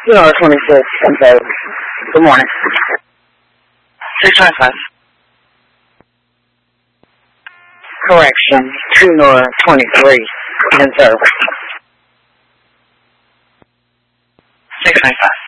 North 26, Gunzo. Good morning. 625. Correction, 2 North 23, Gunzo. 625.